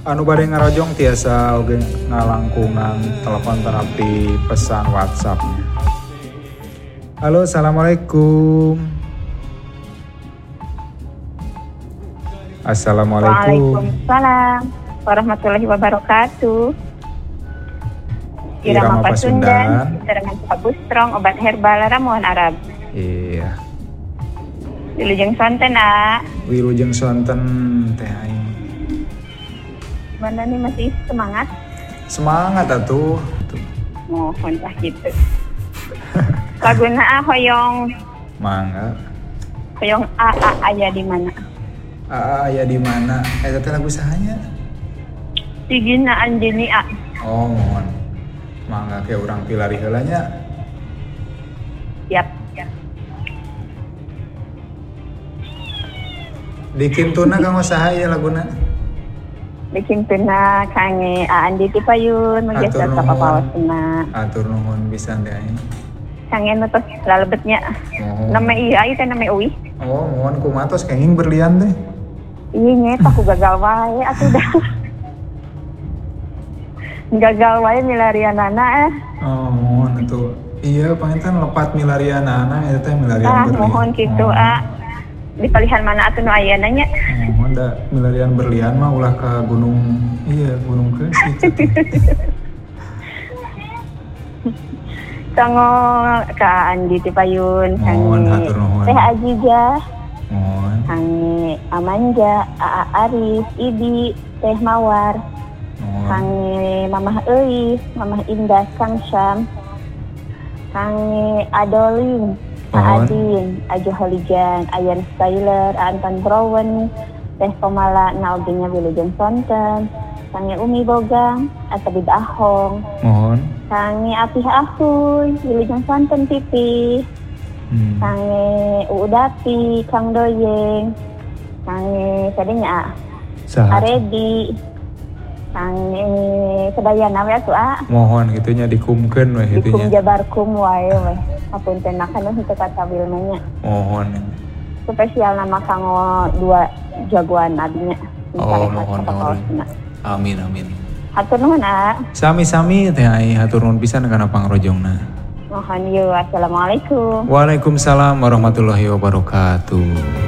Anu bade ngarojong tiasa oge ngalangkungan telepon terapi pesan WhatsApp-nya. Halo, assalamualaikum. Assalamualaikum. Waalaikumsalam warahmatullahi wabarakatuh. Irama Pasundan, dengan Pak Bustrong, obat herbal ramuan Arab. Iya. Wilujeng sonten, A. Wilujeng sonten teh aing. Mana nih masih semangat? Semangat atuh. Mohon tah gitu. Laguna A hoyong. Mangga. Hoyong A aya di mana? Aya di mana? Eta teh lagu sahanya? Tigina Anjeni A. Oh, mohon. Mangga ke urang pilari heula nya. Siap. Dikintuna kanggo saha ieu laguna? Dikintuna kange Andi ti payun magesa ka papawasna. Atur nuhun pisan teh aing. Kange nutos lalebetnya. Nama iya teh nama Uwi. Oh, mohon kumatos kenging berlian teh. Iya nyeta aku gagal wae atuh dah. Gagal wae milarianana Oh, mohon atuh. Iya, panginten lepat milarianana eta teh milarian berlian. Mohon kitu di palihan mana atuh nu ayeuna nya. Mohon da milarian berlian mah ulah ka gunung Keus gitu. Sango ka Andi ti payun kange Teh Ajija. Mohon. Kange Amanja, Aa Arif, Ibi, Teh Mawar. Kange Mamah Euis, Mamah Indah, Kang Syam. Kange Adolin, Adin, Aju Holijan, Ayan Styler, Anton Browen, Teh Komala, Naoginya Wilujeng Sonten. Kange Umi Bogang, Atabib Ahong. Mohon. Kange Apih Ahoy, Wilujeng Sonten Pipi. Kange Uudati, Kang Doyeng. Kange sadenya Aredi. Kange sedayana we atuh Mohon gitunya dikumkeun we gitunya. Dikum jabarkum wae we. Apunten nakan henteu kata wilmanya. Mohon. Spesial nama kanggo dua jagoan abinya. Oh, mohon. Amin. Hatur nuhun, Sami-sami teh ai hatur nuhun pisan kana pangrojongna. Mohon yeuh. Assalamualaikum. Waalaikumsalam warahmatullahi wabarakatuh.